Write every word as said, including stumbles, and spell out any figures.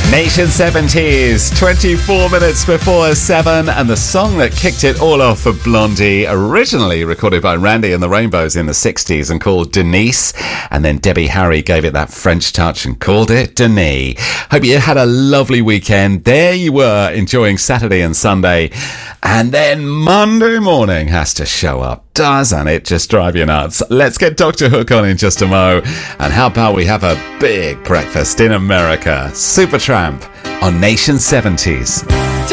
Nation seventies, twenty-four minutes before seven, and the song that kicked it all off for Blondie, originally recorded by Randy and the Rainbows in the sixties and called Denise, and then Debbie Harry gave it that French touch and called it Denis. Hope you had a lovely weekend. There you were, enjoying Saturday and Sunday, and then Monday morning has to show up. Doesn't it just drive you nuts? Let's get Doctor Hook on in just a mo. And how about we have a big breakfast in America? Supertramp on Nation seventies.